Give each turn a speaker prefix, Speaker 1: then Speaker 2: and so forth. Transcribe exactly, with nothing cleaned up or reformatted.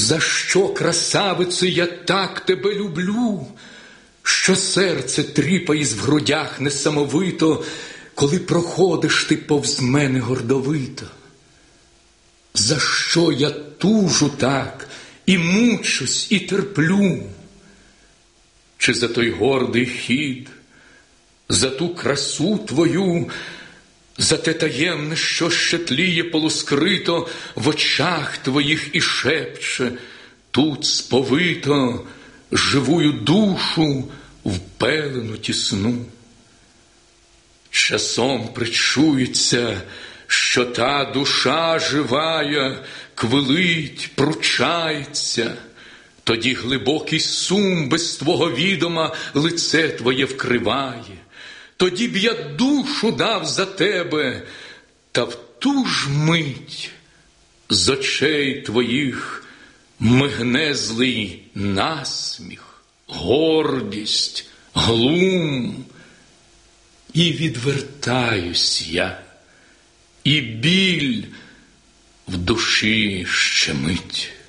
Speaker 1: За що, красавице, я так тебе люблю, що серце тріпається в грудях несамовито, коли проходиш ти повз мене гордовито? За що я тужу так, і мучусь, і терплю? Чи за той гордий хід, за ту красу твою, за те таємне, що ще тліє полускрито в очах твоїх і шепче тут сповито живую душу в пелену тісну? Часом причується, що та душа живая квилить, пручається, тоді глибокий сум без твого відома лице твоє вкриває. Тоді б я душу дав за тебе, та в ту ж мить з очей твоїх мигне злий насміх, гордість, глум. І відвертаюсь я, і біль в душі щемить.